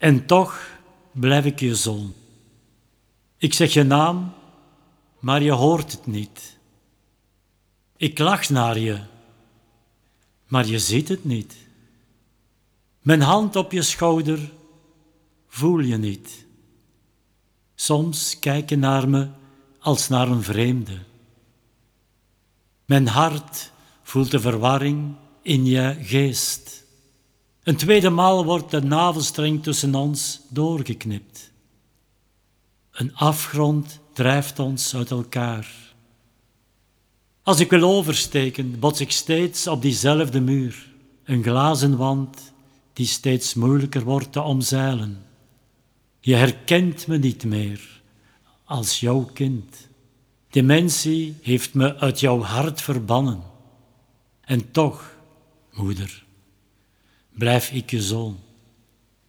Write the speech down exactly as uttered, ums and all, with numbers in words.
En toch blijf ik je zoon. Ik zeg je naam, maar je hoort het niet. Ik lach naar je, maar je ziet het niet. Mijn hand op je schouder voel je niet. Soms kijk je naar me als naar een vreemde. Mijn hart voelt de verwarring in je geest. Een tweede maal wordt de navelstreng tussen ons doorgeknipt. Een afgrond drijft ons uit elkaar. Als ik wil oversteken, bots ik steeds op diezelfde muur. Een glazen wand die steeds moeilijker wordt te omzeilen. Je herkent me niet meer als jouw kind. Dementie heeft me uit jouw hart verbannen. En toch, moeder, blijf ik je zoon.